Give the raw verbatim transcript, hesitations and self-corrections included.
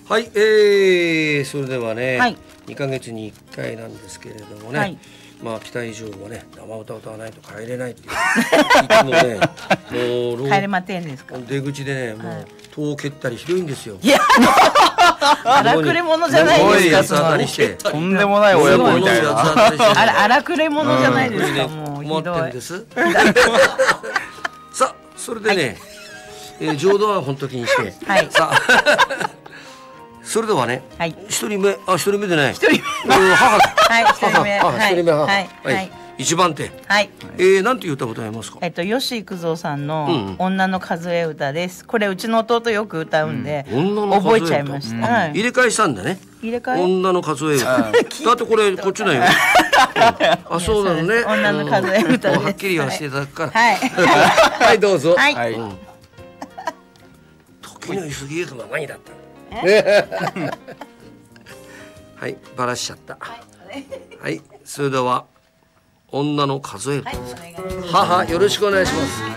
はい、えー、それではね、 はい、 にかげつにいっかいなんですけれどもね、はい、まあ北以上はね生歌歌わないと帰れないっていういつもねもう帰れまてんですか。 出口でねもう、はい、戸を蹴ったりひどいんですよ。 いや荒くれ者じゃないですか。 とんでもない親子みたいなあら荒くれ者じゃないですか、うん、もうひどい困ってるんですさあそれでね、はい、えー、浄土は本当にして、はい、さあそれではね、はい、一人目、あ、一人目でね、 一人目、 母、 はい、一人目、 母、一人目、母、 はい、はい、 一番手、 はい、 えー、なんていう歌歌いますか。 えっと、吉幾三さんの女の数え歌です。これうちの弟よく歌うんで、覚えちゃいました。 入れ替えしたんだね。 入れ替え。 女の数え歌。だってこれこっちだよ。あ、そうなのね。 女の数え歌です。 はっきり言わせていただくから。 はい、 はい、どうぞ。 はい。 時の急ぎゆくままにだった。はい、バラしちゃった。はい、それでは女の数え歌、はい、母よろしくお願いします。